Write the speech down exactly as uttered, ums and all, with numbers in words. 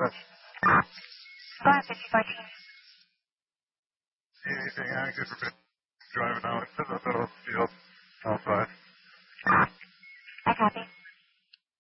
dispatch. Go ahead, fifty fourteen. See anything active for driving out to the middle of the field outside? I copy.